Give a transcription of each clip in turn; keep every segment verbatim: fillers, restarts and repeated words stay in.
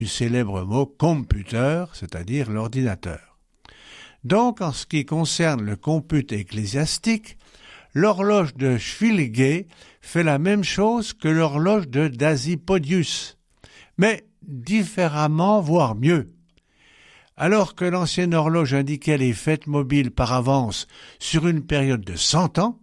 du célèbre mot computer, c'est-à-dire l'ordinateur. Donc, en ce qui concerne le compute ecclésiastique, l'horloge de Schwilgé fait la même chose que l'horloge de Dasipodius, mais différemment, voire mieux. Alors que l'ancienne horloge indiquait les fêtes mobiles par avance sur une période de cent ans,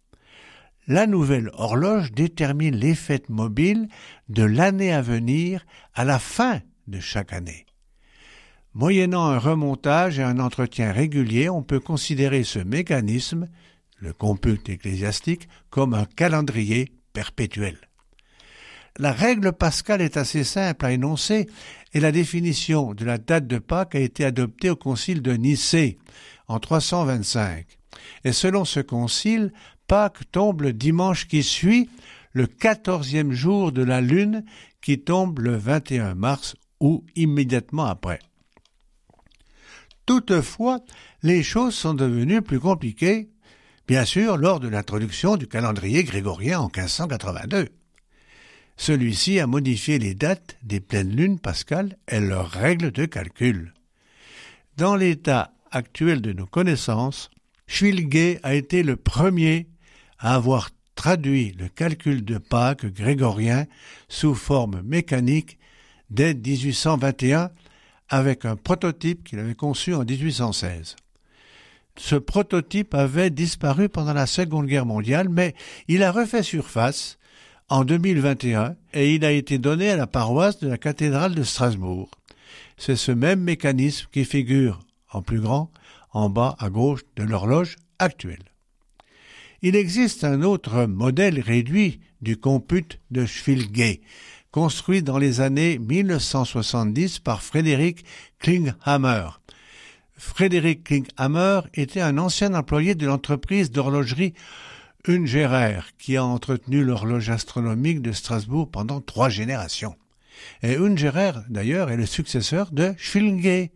la nouvelle horloge détermine les fêtes mobiles de l'année à venir à la fin de chaque année. Moyennant un remontage et un entretien régulier, on peut considérer ce mécanisme, le compute ecclésiastique, comme un calendrier perpétuel. La règle pascale est assez simple à énoncer et la définition de la date de Pâques a été adoptée au concile de Nicée en trois cent vingt-cinq. Et selon ce concile, Pâques tombe le dimanche qui suit le quatorzième jour de la lune qui tombe le vingt et un mars ou immédiatement après. Toutefois, les choses sont devenues plus compliquées, bien sûr, lors de l'introduction du calendrier grégorien en quinze cent quatre-vingt-deux. Celui-ci a modifié les dates des pleines lunes pascales et leurs règles de calcul. Dans l'état actuel de nos connaissances, Schwilgé a été le premier à avoir traduit le calcul de Pâques grégorien sous forme mécanique dès dix-huit cent vingt et un avec un prototype qu'il avait conçu en dix-huit cent seize. Ce prototype avait disparu pendant la Seconde Guerre mondiale, mais il a refait surface en deux mille vingt et un et il a été donné à la paroisse de la cathédrale de Strasbourg. C'est ce même mécanisme qui figure en plus grand en bas à gauche de l'horloge actuelle. Il existe un autre modèle réduit du compute de Schwilgé, construit dans les années mille neuf cent soixante-dix par Frédéric Klinghammer. Frédéric Klinghammer était un ancien employé de l'entreprise d'horlogerie Ungerer, qui a entretenu l'horloge astronomique de Strasbourg pendant trois générations. Et Ungerer, d'ailleurs, est le successeur de Schwilgé.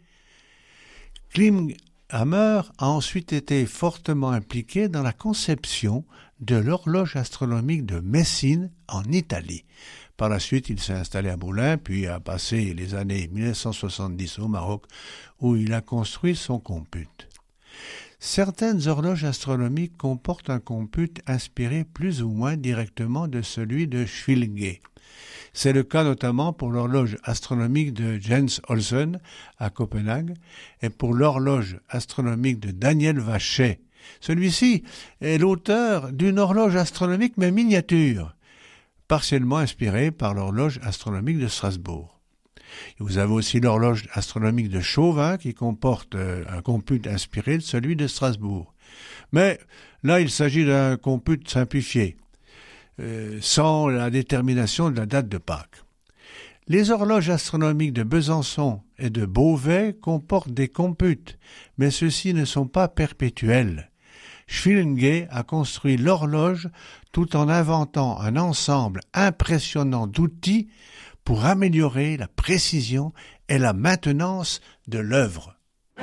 Klinghammer a ensuite été fortement impliqué dans la conception de l'horloge astronomique de Messine en Italie. Par la suite, il s'est installé à Moulins, puis a passé les années mille neuf cent soixante-dix au Maroc, où il a construit son compute. Certaines horloges astronomiques comportent un compute inspiré plus ou moins directement de celui de Schwilgé. C'est le cas notamment pour l'horloge astronomique de Jens Olsen à Copenhague et pour l'horloge astronomique de Daniel Vachet. Celui-ci est l'auteur d'une horloge astronomique mais miniature, partiellement inspirée par l'horloge astronomique de Strasbourg. Vous avez aussi l'horloge astronomique de Chauvin qui comporte un compute inspiré de celui de Strasbourg. Mais là, il s'agit d'un compute simplifié, euh, sans la détermination de la date de Pâques. Les horloges astronomiques de Besançon et de Beauvais comportent des computes, mais ceux-ci ne sont pas perpétuels. Schwilgé a construit l'horloge tout en inventant un ensemble impressionnant d'outils pour améliorer la précision et la maintenance de l'œuvre.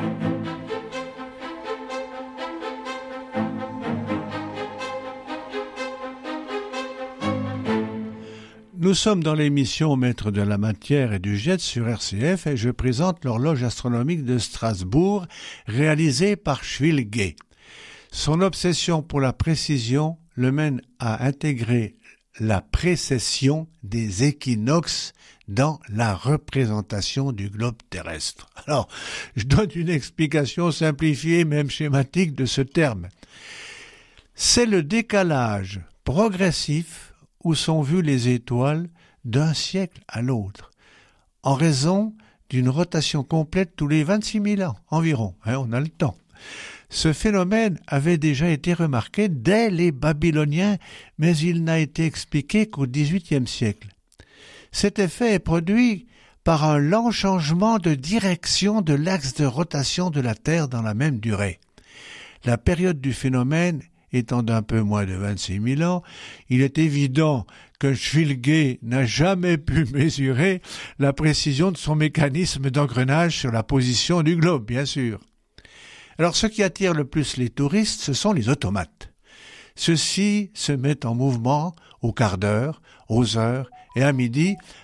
Nous sommes dans l'émission Maître de la matière et du jet sur R C F et je présente l'horloge astronomique de Strasbourg réalisée par Schwilgé. Son obsession pour la précision le mène à intégrer la précession des équinoxes dans la représentation du globe terrestre. Alors, je donne une explication simplifiée, même schématique, de ce terme. C'est le décalage progressif où sont vues les étoiles d'un siècle à l'autre, en raison d'une rotation complète tous les vingt-six mille ans environ. Hein, on a le temps. Ce phénomène avait déjà été remarqué dès les Babyloniens, mais il n'a été expliqué qu'au dix-huitième siècle. Cet effet est produit par un lent changement de direction de l'axe de rotation de la Terre dans la même durée. La période du phénomène étant d'un peu moins de vingt-six mille ans, il est évident que Schwilgé n'a jamais pu mesurer la précision de son mécanisme d'engrenage sur la position du globe, bien sûr. Alors, ce qui attire le plus les touristes, ce sont les automates. Ceux-ci se mettent en mouvement au quart d'heure, aux heures et à midi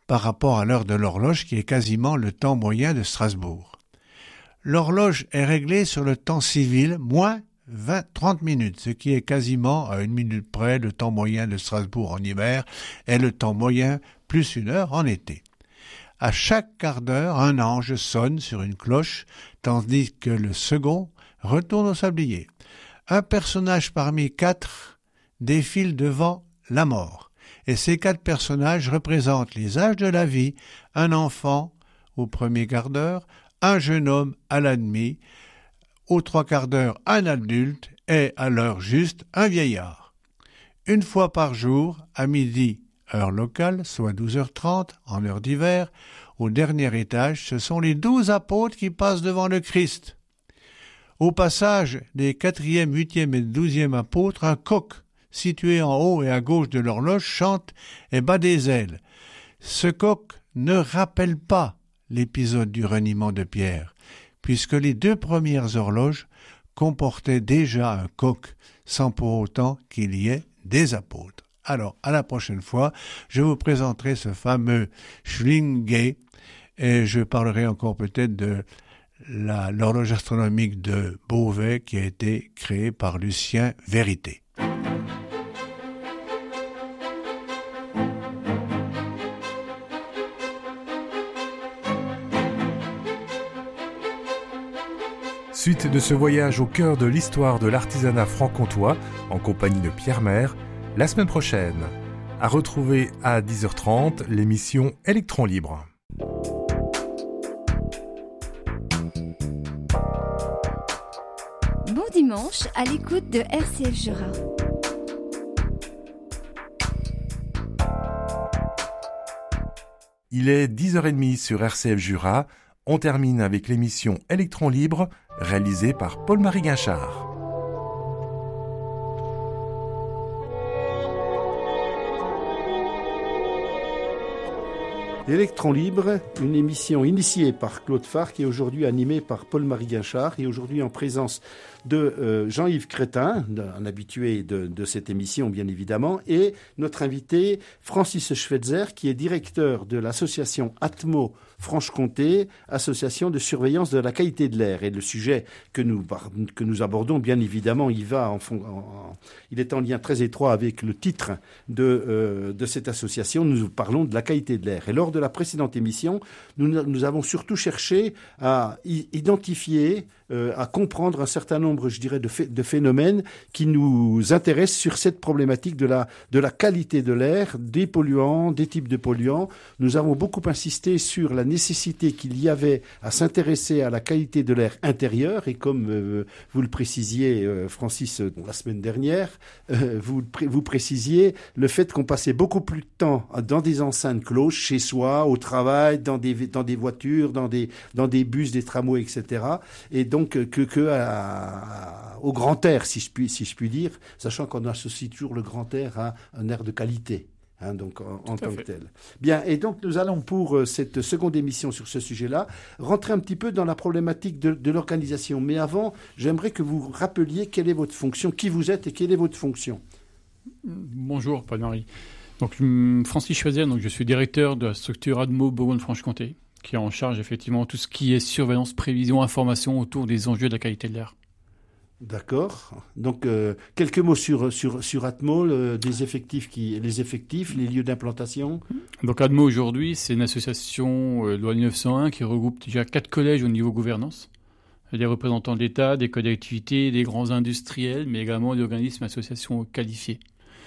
par rapport à l'heure de l'horloge qui est quasiment le temps moyen de Strasbourg. L'horloge est réglée sur le temps civil moins vingt, trente minutes, ce qui est quasiment à une minute près le temps moyen de Strasbourg en hiver et le temps moyen plus une heure en été. À chaque quart d'heure, un ange sonne sur une cloche, tandis que le second retourne au sablier. Un personnage parmi quatre défile devant la mort. Et ces quatre personnages représentent les âges de la vie, un enfant au premier quart d'heure, un jeune homme à la demie, aux trois quarts d'heure un adulte et à l'heure juste un vieillard. Une fois par jour, à midi, heure locale, soit douze heures trente en heure d'hiver, au dernier étage, ce sont les douze apôtres qui passent devant le Christ. Au passage des quatrième, huitième et douzième apôtres, un coq situé en haut et à gauche de l'horloge chante et bat des ailes. Ce coq ne rappelle pas l'épisode du reniement de Pierre, puisque les deux premières horloges comportaient déjà un coq, sans pour autant qu'il y ait des apôtres. Alors, à la prochaine fois, je vous présenterai ce fameux Schlinge et je parlerai encore peut-être de la, l'horloge astronomique de Beauvais qui a été créée par Lucien Vérité. Suite de ce voyage au cœur de l'histoire de l'artisanat franc-comtois, en compagnie de Pierre Maire, la semaine prochaine. À retrouver à dix heures trente l'émission Électron Libre. Bon dimanche à l'écoute de R C F Jura. Il est dix heures trente sur R C F Jura. On termine avec l'émission Électron Libre, réalisée par Paul-Marie Guinchard. Électron Libre, une émission initiée par Claude Farc qui est aujourd'hui animée par Paul-Marie Guinchard et aujourd'hui en présence de euh, Jean-Yves Crétin, un habitué de, de cette émission bien évidemment, et notre invité Francis Schweitzer qui est directeur de l'association Atmo Franche-Comté, association de surveillance de la qualité de l'air. Et le sujet que nous, que nous abordons, bien évidemment, il, va en, en, il est en lien très étroit avec le titre de, euh, de cette association. Nous parlons de la qualité de l'air. Et lors de la précédente émission, nous, nous avons surtout cherché à identifier, euh, à comprendre un certain nombre, je dirais, de, ph- de phénomènes qui nous intéressent sur cette problématique de la, de la qualité de l'air, des polluants, des types de polluants. Nous avons beaucoup insisté sur la nécessité qu'il y avait à s'intéresser à la qualité de l'air intérieur et comme euh, vous le précisiez, euh, Francis, euh, la semaine dernière, euh, vous, vous précisiez le fait qu'on passait beaucoup plus de temps dans des enceintes closes, chez soi, au travail, dans des, dans des voitures, dans des, dans des bus, des tramways, et cetera. Et donc que, que à, à, au grand air, si je puis, si je puis dire, sachant qu'on associe toujours le grand air à un air de qualité. Hein, donc en, en tant que tel. Bien, et donc nous allons pour euh, cette seconde émission sur ce sujet-là rentrer un petit peu dans la problématique de, de l'organisation. Mais avant, j'aimerais que vous rappeliez quelle est votre fonction, qui vous êtes et quelle est votre fonction. Bonjour, Paul-Marie. Donc Francis Schweitzer, donc je suis directeur de la structure Admo Bourgogne-Franche-Comté, qui est en charge effectivement de tout ce qui est surveillance, prévision, information autour des enjeux de la qualité de l'air. D'accord. Donc, euh, quelques mots sur, sur, sur Atmo, le, des effectifs qui, les effectifs, les lieux d'implantation. Donc, Atmo, aujourd'hui, c'est une association euh, loi neuf cent un qui regroupe déjà quatre collèges au niveau gouvernance. Des représentants de l'État, des collectivités, des grands industriels, mais également des organismes et associations qualifiés.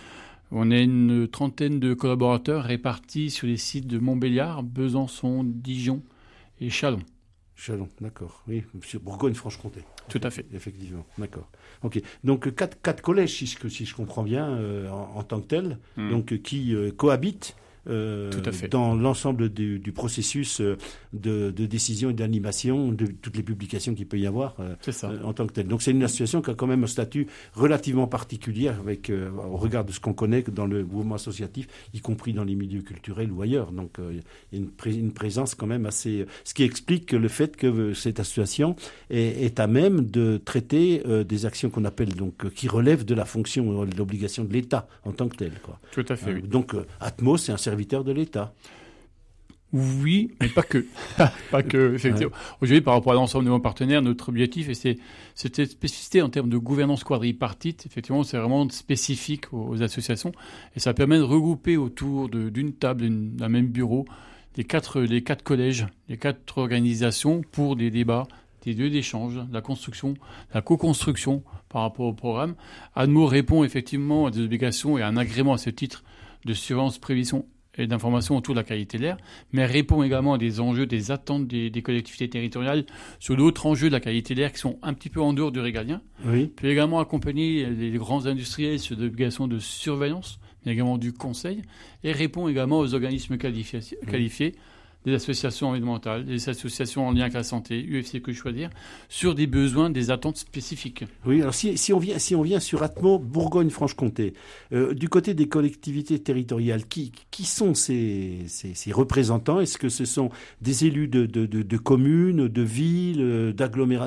On a une trentaine de collaborateurs répartis sur les sites de Montbéliard, Besançon, Dijon et Châlons. Châlons, d'accord. Oui, sur Bourgogne-Franche-Comté. Tout à fait. Effectivement, d'accord. Ok. Donc quatre, quatre collèges, si je, si je comprends bien, euh, en, en tant que tels, mmh. donc qui euh, cohabitent. Euh, Tout à fait. Dans l'ensemble du, du processus de, de décision et d'animation de toutes les publications qu'il peut y avoir euh, euh, en tant que tel. Donc c'est une association qui a quand même un statut relativement particulier avec, euh, au regard de ce qu'on connaît dans le mouvement associatif, y compris dans les milieux culturels ou ailleurs. Donc euh, il y a une, pré- une présence quand même assez... Ce qui explique le fait que cette association est, est à même de traiter euh, des actions qu'on appelle, donc, qui relèvent de la fonction, de l'obligation de l'État en tant que tel, quoi. Tout à fait, euh, oui. Donc euh, Atmo, c'est un serviteur de l'État. Oui, mais pas que. pas que, effectivement. Ouais. Aujourd'hui, par rapport à l'ensemble de nos partenaires, notre objectif, et c'est cette spécificité en termes de gouvernance quadripartite, effectivement, c'est vraiment spécifique aux, aux associations. Et ça permet de regrouper autour de, d'une table, d'une, d'un même bureau, les quatre, les quatre collèges, les quatre organisations pour des débats, des lieux d'échange, la construction, la co-construction par rapport au programme. Admo répond effectivement à des obligations et à un agrément à ce titre de surveillance, prévision et d'informations autour de la qualité de l'air, mais répond également à des enjeux, des attentes des, des collectivités territoriales sur d'autres enjeux de la qualité de l'air qui sont un petit peu en dehors du régalien. Oui. Peut également accompagner les grands industriels sur des obligations de surveillance, mais également du conseil, et répond également aux organismes qualifiés, qualifiés oui. des associations environnementales, des associations en lien avec la santé, U F C Que Choisir, sur des besoins, des attentes spécifiques. Oui, alors si, si, on, vient, si on vient sur Atmo, Bourgogne-Franche-Comté, euh, du côté des collectivités territoriales, qui, qui sont ces, ces, ces représentants ? Est-ce que ce sont des élus de, de, de, de communes, de villes, d'agglomérations ?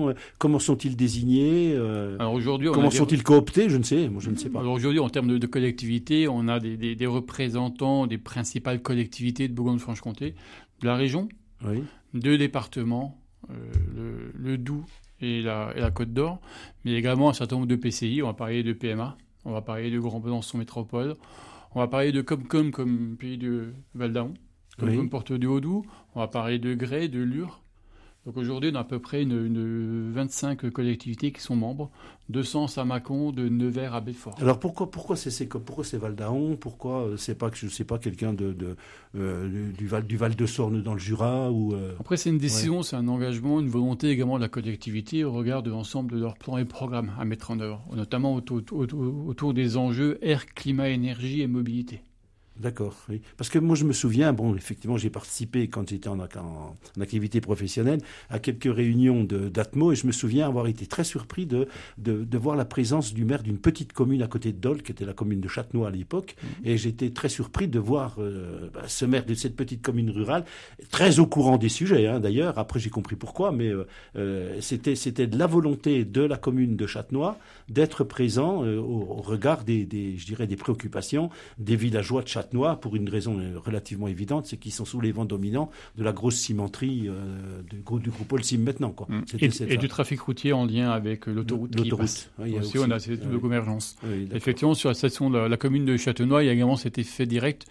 Comment sont-ils désignés ? euh, alors aujourd'hui, on Comment des... sont-ils cooptés ? Je ne sais, moi je ne sais pas. Alors aujourd'hui, en termes de, de collectivités, on a des, des, des représentants des principales collectivités de Bourgogne-Franche-Comté, de la région, oui. deux départements, euh, le, le Doubs et la, et la Côte d'Or, mais également un certain nombre de P C I. On va parler de P M A, on va parler de Grand Besançon Métropole, on va parler de Comcom comme pays de Val-d'Aon, comme oui. Porte du Haut-Doubs, on va parler de Grès, de Lure. Donc aujourd'hui, on a à peu près une, une vingt-cinq collectivités qui sont membres, deux cents à Mâcon, de Nevers à Belfort. Alors pourquoi pourquoi c'est, c'est pourquoi c'est Val-d'Aon ? Pourquoi c'est pas que je sais pas quelqu'un de, de euh, du Val du Val de Sorne dans le Jura ou euh... Après c'est une décision, ouais. c'est un engagement, une volonté également de la collectivité au regard de l'ensemble de leurs plans et programmes à mettre en œuvre, notamment autour, autour, autour des enjeux air, climat, énergie et mobilité. D'accord, oui. Parce que moi, je me souviens, bon, effectivement, j'ai participé quand j'étais en, en, en activité professionnelle à quelques réunions de, d'Atmo et je me souviens avoir été très surpris de, de, de voir la présence du maire d'une petite commune à côté de Dole, qui était la commune de Châtenois à l'époque. Mmh. Et j'étais très surpris de voir euh, bah, ce maire de cette petite commune rurale, très au courant des sujets, hein, d'ailleurs. Après, j'ai compris pourquoi, mais euh, c'était, c'était de la volonté de la commune de Châtenois d'être présent euh, au, au regard des, des, je dirais, des préoccupations des villageois de Châtenois. Pour une raison relativement évidente, c'est qu'ils sont sous les vents dominants de la grosse cimenterie euh, du, groupe, du groupe Holcim maintenant. Quoi. Mmh. Et, et du trafic routier en lien avec l'autoroute. L'autoroute. Qui passe. Oui, il y a aussi, aussi, on a ces doubles oui. convergences. Oui, effectivement, sur la station de la, la commune de Châtenois, il y a également cet effet direct.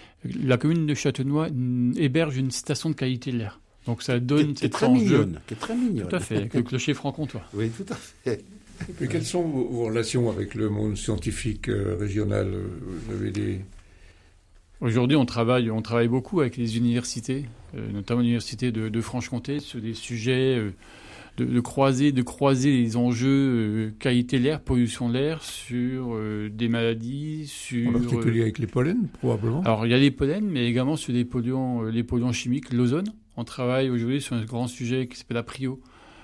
La commune de Châtenois héberge une station de qualité de l'air. Donc ça donne qui, cette qui est très mignonne. Qui est très mignonne. Tout à fait, avec le clocher franc-comtois. Oui, tout à fait. Mais quelles sont vos, vos relations avec le monde scientifique euh, régional ? Vous avez des... Aujourd'hui, on travaille, on travaille beaucoup avec les universités, euh, notamment l'université de, de Franche-Comté, sur des sujets euh, de, de croiser, de croiser les enjeux euh, qualité de l'air, pollution de l'air, sur euh, des maladies, sur. En particulier euh, avec les pollens, probablement. Alors, il y a les pollens, mais également sur les polluants, euh, les polluants chimiques, l'ozone. On travaille aujourd'hui sur un grand sujet qui s'appelle APRIO.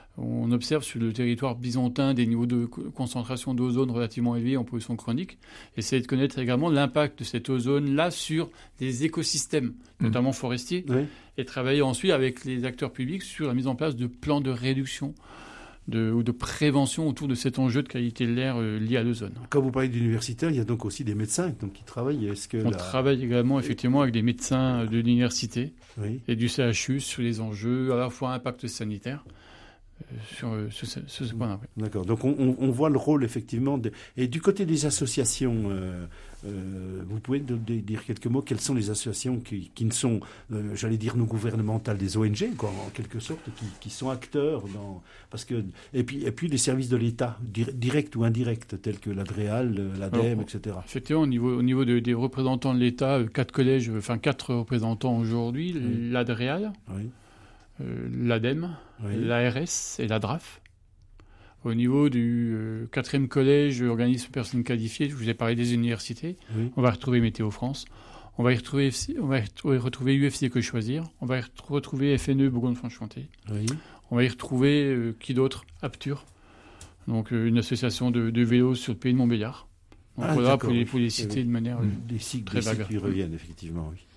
On observe sur le territoire byzantin des niveaux de concentration d'ozone relativement élevés en pollution chronique. Essayer de connaître également l'impact de cette ozone-là sur les écosystèmes, mmh. notamment forestiers, oui. et travailler ensuite avec les acteurs publics sur la mise en place de plans de réduction de, ou de prévention autour de cet enjeu de qualité de l'air euh, lié à l'ozone. Quand vous parlez d'universitaires, il y a donc aussi des médecins donc, qui travaillent. Est-ce que On la... travaille également effectivement avec des médecins de l'université oui. et du C H U sur les enjeux à la fois impact sanitaire, sur, sur, sur, sur ce point-là. Oui. D'accord. Donc on, on, on voit le rôle effectivement. De... Et du côté des associations, euh, euh, vous pouvez de, de, dire quelques mots. Quelles sont les associations qui, qui ne sont, euh, j'allais dire, non gouvernementales, des O N G, quoi, en quelque sorte, qui, qui sont acteurs dans parce que et puis et puis les services de l'État, directs ou indirects, tels que l'Adréal, l'ADEME, et cetera. Effectivement, au niveau au niveau de, des représentants de l'État, quatre collèges, enfin quatre représentants aujourd'hui, oui. l'Adréal. Oui. Euh, l'ADEME, oui. l'A R S et la D R A F. Au niveau du euh, quatrième collège, organisme personnes qualifiées, je vous ai parlé des universités, oui. on va retrouver Météo France, on va y retrouver, on va y retrouver U F C Que Choisir, on va y retrouver F N E Bourgogne-Franche-Comté, oui. on va y retrouver, euh, qui d'autre ? Aptur, donc euh, une association de, de vélos sur le pays de Montbéliard. Donc ah, voilà, pour les, pour les citer oui. de manière euh, des cycles, très vague. Des cycles qui reviennent, effectivement, oui.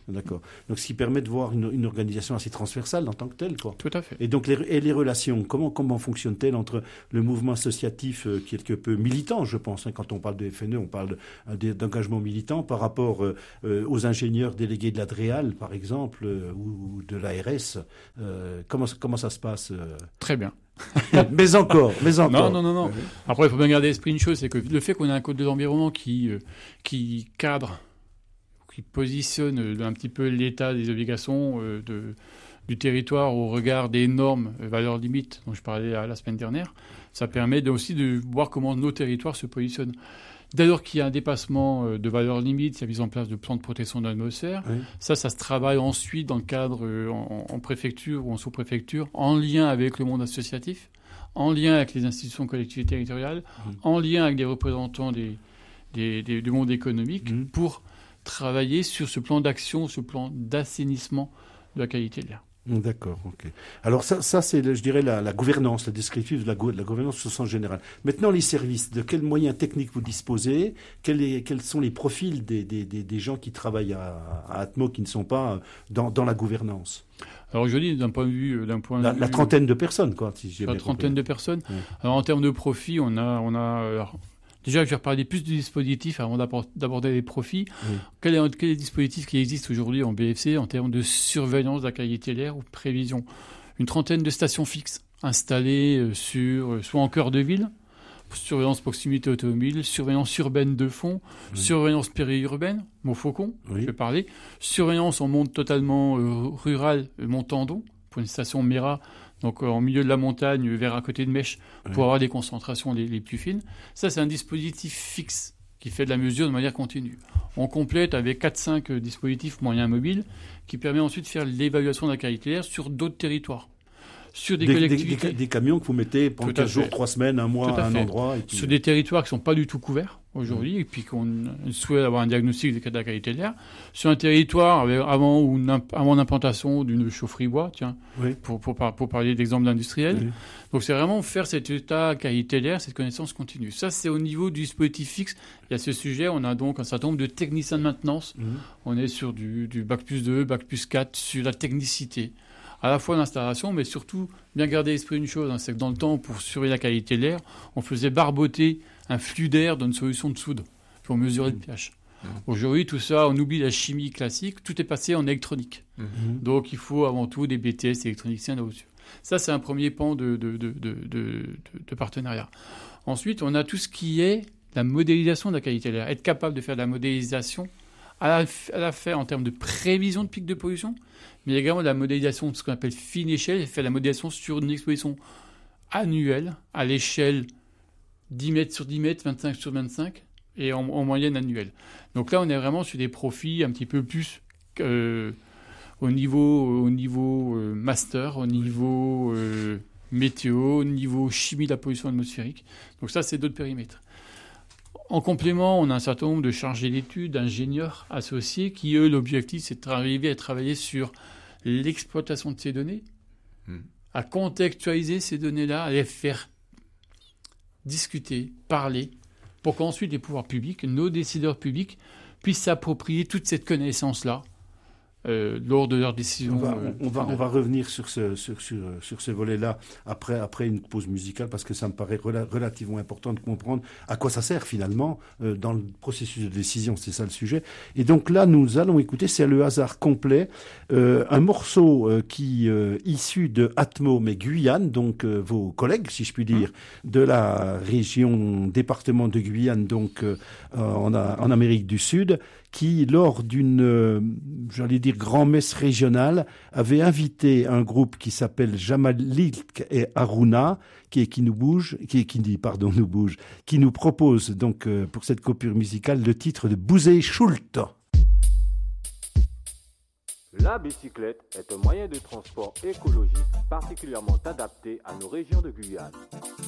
D'accord. Donc, ce qui permet de voir une, une organisation assez transversale en tant que telle, quoi. Tout à fait. Et donc, les, et les relations, comment, comment fonctionnent-elles entre le mouvement associatif euh, quelque peu militant, je pense, hein, quand on parle de F N E, on parle de, d'engagement militant par rapport euh, euh, aux ingénieurs délégués de l'Adréal, par exemple, euh, ou, ou de l'A R S. Euh, comment, comment ça se passe euh... Très bien. mais encore, mais encore. Non, non, non, non. Après, il faut bien garder à l'esprit une chose, c'est que le fait qu'on ait un code de l'environnement qui, euh, qui cadre, qui positionne euh, un petit peu l'état des obligations euh, de, du territoire au regard des normes, euh, valeurs limites dont je parlais la, la semaine dernière, ça permet de, aussi de voir comment nos territoires se positionnent. Dès lors qu'il y a un dépassement euh, de valeurs limites, il y a mise en place de plans de protection de l'atmosphère. Oui. Ça, ça se travaille ensuite dans le cadre euh, en, en préfecture ou en sous-préfecture, en lien avec le monde associatif, en lien avec les institutions collectivités territoriales, mmh. en lien avec des représentants des, des, des, du monde économique, mmh. pour travailler sur ce plan d'action, ce plan d'assainissement de la qualité de l'air. D'accord, ok. Alors ça, ça c'est, je dirais, la, la gouvernance, le descriptif de la, de la gouvernance au sens général. Maintenant, les services, de quels moyens techniques vous disposez? Quels, est, quels sont les profils des, des, des, des gens qui travaillent à, à Atmo, qui ne sont pas dans, dans la gouvernance? Alors je dis d'un point de vue, d'un point la, de la vue, trentaine de personnes, quoi. Si j'ai la bien trentaine compris. de personnes. Oui. Alors en termes de profit, on a, on a. Alors, déjà, je vais reparler plus du dispositif avant d'aborder les profits. Oui. Quel est, quel est le dispositif qui existe aujourd'hui en B F C en termes de surveillance de la qualité de l'air ou prévision? Une trentaine de stations fixes installées sur, soit en cœur de ville, surveillance proximité automobile, surveillance urbaine de fond, oui. surveillance périurbaine, Montfaucon, oui. je vais parler, surveillance en monde totalement euh, rural, Montandon, pour une station Mera, donc euh, en milieu de la montagne, vers à côté de Mèche, pour oui. avoir des concentrations les, les plus fines. Ça, c'est un dispositif fixe qui fait de la mesure de manière continue. On complète avec quatre cinq dispositifs moyens mobiles qui permet ensuite de faire l'évaluation de la qualité de l'air sur d'autres territoires. Sur des, des collectivités. Des, des, des camions que vous mettez pendant quinze jours, trois semaines, un mois, à un endroit. Et puis... Sur des territoires qui ne sont pas du tout couverts aujourd'hui, mmh. et puis qu'on souhaite avoir un diagnostic de la qualité de l'air. Sur un territoire avec, avant, ou avant l'implantation d'une chaufferie bois, tiens, oui. pour, pour, pour parler d'exemple d'industriel. Oui. Donc c'est vraiment faire cet état qualité de l'air, cette connaissance continue. Ça, c'est au niveau du dispositif fixe. Et à ce sujet, on a donc un certain nombre de techniciens de maintenance. Mmh. On est sur du, du bac plus deux, bac plus quatre, sur la technicité. À la fois l'installation, mais surtout bien garder à l'esprit une chose, hein, c'est que dans le temps, pour surveiller la qualité de l'air, on faisait barboter un flux d'air dans une solution de soude pour mesurer mmh. le pH. Mmh. Aujourd'hui, tout ça, on oublie la chimie classique, tout est passé en électronique. Mmh. Donc, il faut avant tout des B T S électroniciens là-dessus. Ça, c'est un premier pan de, de, de, de, de, de partenariat. Ensuite, on a tout ce qui est la modélisation de la qualité de l'air. Être capable de faire de la modélisation à la, à la faire en termes de prévision de pic de pollution, mais également de la modélisation de ce qu'on appelle fine échelle, et faire de la modélisation sur une exposition annuelle, à l'échelle dix mètres sur dix mètres, vingt-cinq sur vingt-cinq, et en, en moyenne annuelle. Donc là, on est vraiment sur des profils un petit peu plus euh, au niveau, au niveau euh, master, au niveau euh, météo, au niveau chimie de la pollution atmosphérique. Donc ça, c'est d'autres périmètres. En complément, on a un certain nombre de chargés d'études, d'ingénieurs associés qui, eux, l'objectif, c'est d'arriver à travailler sur l'exploitation de ces données, mmh. à contextualiser ces données-là, à les faire discuter, parler, pour qu'ensuite les pouvoirs publics, nos décideurs publics, puissent s'approprier toute cette connaissance-là Euh, lors de leurs décisions. On va, euh, on, va, on va revenir sur ce, sur, sur, sur ce volet-là après, après une pause musicale, parce que ça me paraît rela- relativement important de comprendre à quoi ça sert finalement euh, dans le processus de décision. C'est ça le sujet. Et donc là, nous allons écouter, c'est le hasard complet, euh, un morceau euh, qui euh, issu de Atmo, mais Guyane, donc euh, vos collègues, si je puis dire, mmh. de la région, département de Guyane, donc euh, en, en Amérique du Sud, qui, lors d'une, euh, j'allais dire, grand-messe régionale, avait invité un groupe qui s'appelle Jamalik et Aruna, qui est qui nous bouge, qui est qui dit, pardon, nous bouge, qui nous propose donc euh, pour cette coupure musicale le titre de Bouzé Schult. La bicyclette est un moyen de transport écologique particulièrement adapté à nos régions de Guyane.